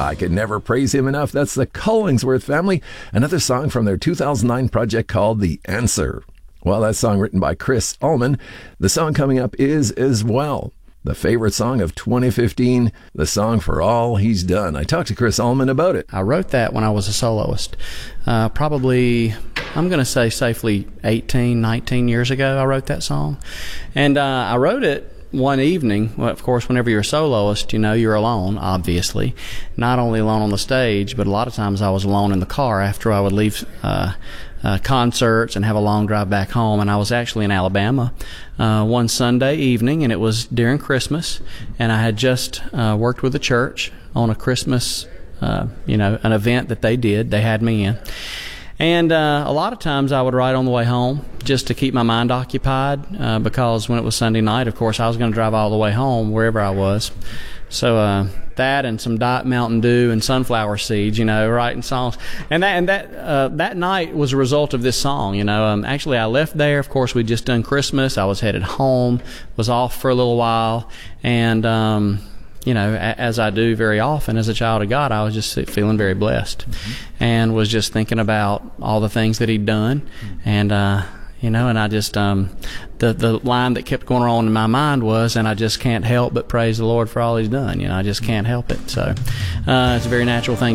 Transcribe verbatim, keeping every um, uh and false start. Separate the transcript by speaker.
Speaker 1: I could never praise him enough. That's the Collingsworth Family. Another song from their two thousand nine project called The Answer. Well, that song written by Chris Ullman. The song coming up is As Well, the favorite song of twenty fifteen, the song for all he's done. I talked to Chris Ullman about it.
Speaker 2: I wrote that when I was a soloist. Uh, probably, I'm going to say safely eighteen, nineteen years ago, I wrote that song. And uh, I wrote it one evening. Well, of course, whenever you're a soloist, you know, you're alone, obviously. Not only alone on the stage, but a lot of times I was alone in the car after I would leave uh, uh, concerts and have a long drive back home. And I was actually in Alabama uh, one Sunday evening, and it was during Christmas. And I had just uh, worked with the church on a Christmas, uh, you know, an event that they did. They had me in. And uh, a lot of times I would write on the way home just to keep my mind occupied uh, because when it was Sunday night, of course, I was going to drive all the way home wherever I was. So uh, that and some Diet Mountain Dew and sunflower seeds, you know, writing songs. And that and that uh, that night was a result of this song, you know. Um, actually, I left there. Of course, we'd just done Christmas. I was headed home, was off for a little while, and um you know, as I do very often as a child of God, I was just feeling very blessed, mm-hmm. and was just thinking about all the things that he'd done, mm-hmm. and uh, you know, and I just um, the the line that kept going on in my mind was, and I just can't help but praise the Lord for all he's done. You know, I just can't help it. So uh, it's a very natural thing